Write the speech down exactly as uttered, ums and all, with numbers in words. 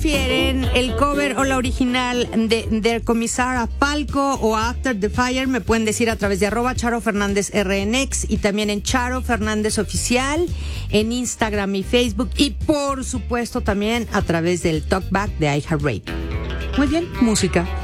Prefieren el cover o la original de Der Kommissar a Falco o a After the Fire, me pueden decir a través de arroba Charo Fernández R N X y también en Charo Fernández Oficial, en Instagram y Facebook, y por supuesto también a través del Talkback de iHeartRadio. Muy bien, música.